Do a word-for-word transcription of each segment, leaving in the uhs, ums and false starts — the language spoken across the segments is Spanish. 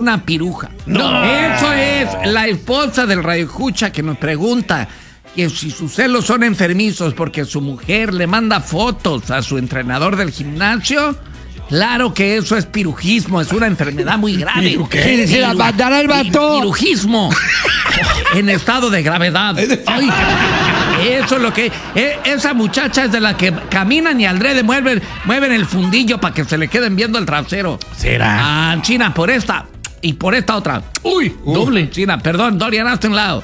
una piruja. No. Eso es la esposa del radioescucha que nos pregunta que si sus celos son enfermizos porque su mujer le manda fotos a su entrenador del gimnasio. Claro que eso es pirujismo, es una enfermedad muy grave. ¿Qué? ¿Se la mandará el vato? Pirujismo. En estado de gravedad. Ay, eso es lo que... eh, esa muchacha es de la que caminan y aldrede mueven, mueven el fundillo para que se le queden viendo el trasero. ¿Será? Ah, China, por esta y por esta otra. Uy, uh, doble. China, perdón, Dorian, hazte un lado.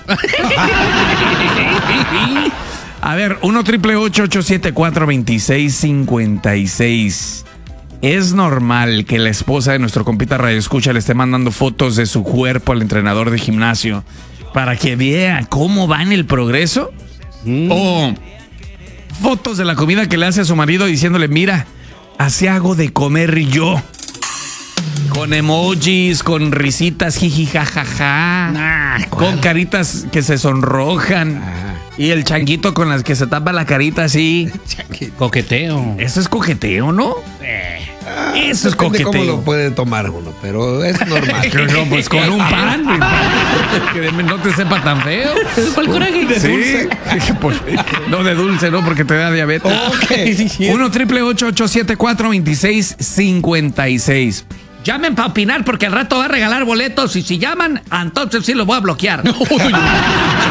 A ver, uno triple ocho ocho siete cuatro veintiséis cincuenta y seis. ¿Es normal que la esposa de nuestro compita Radio Escucha le esté mandando fotos de su cuerpo al entrenador de gimnasio para que vea cómo va en el progreso? Mm. O fotos de la comida que le hace a su marido diciéndole, mira, así hago de comer yo. Con emojis, con risitas, jiji, jajaja. Nah, con caritas que se sonrojan. Ah. Y el changuito con las que se tapa la carita así. Coqueteo. Eso es coqueteo, ¿no? Eh. Ah, Eso es coqueteo. ¿Cómo lo puede tomar uno? Pero es normal. No, pues con un pan. Que no te sepa tan feo. ¿Cuál coraje? ¿De dulce? Sí. Pues, no de dulce, no, porque te da diabetes. Okay. uno triple ocho ocho siete cuatro veintiséis cincuenta y seis. Llamen para opinar porque al rato va a regalar boletos y si llaman, entonces sí los voy a bloquear.